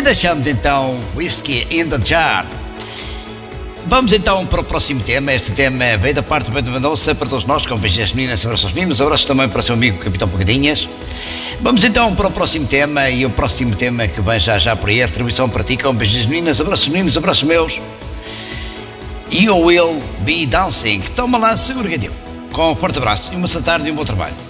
deixamos então Whiskey in the Jar. Vamos então para o próximo tema. Este tema veio da parte do Bento Mendonça para todos nós, com beijinhos meninas, abraços aos meninos, abraços também para o seu amigo Capitão Pagadinhas. Vamos então para o próximo tema, e o próximo tema que vem já por aí, a retribuição para ti, com beijinhos meninas, abraços meus. You Will Be Dancing. Toma lá, segura, com um forte abraço e uma boa tarde e um bom trabalho.